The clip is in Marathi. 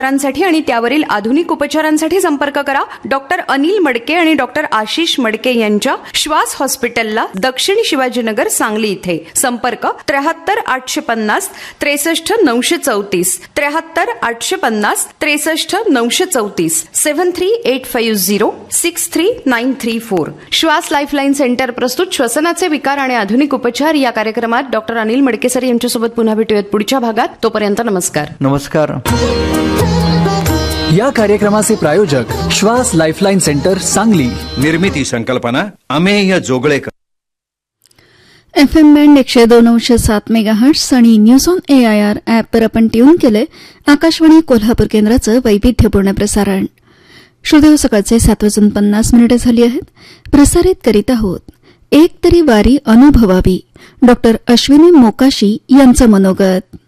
साठी आणि त्यावरील आधुनिक उपचारांसाठी संपर्क करा डॉक्टर अनिल मडके आणि डॉक्टर आशिष मडके यांच्या श्वास हॉस्पिटलला, दक्षिण शिवाजीनगर, सांगली इथे. संपर्क 73 850 63 934 73 850 63 934 73 850 63934. श्वास लाईफलाईन सेंटर प्रस्तुत श्वसनाचे विकार आणि आधुनिक उपचार या कार्यक्रमात डॉक्टर अनिल मडके सर यांच्यासोबत पुन्हा भेटूयात पुढच्या भागात. तोपर्यंत नमस्कार. नमस्कार. या कार्यक्रमाचे प्रायोजक श्वास लाईफलाईन सेंटर, सांगली. निर्मिती संकल्पना Amey Joglekar. FM band 102.7 megahertz आणि न्यूज ऑन AIR ॲपवर आपण ट्यून केले आकाशवाणी कोल्हापूर केंद्राचं वैविध्यपूर्ण प्रसारण. श्रोते, सकाळचे 7:50 झाली आहेत. प्रसारित करीत आहोत एक तरी वारी अनुभवावी, डॉक्टर अश्विनी मोकाशी यांचं मनोगत.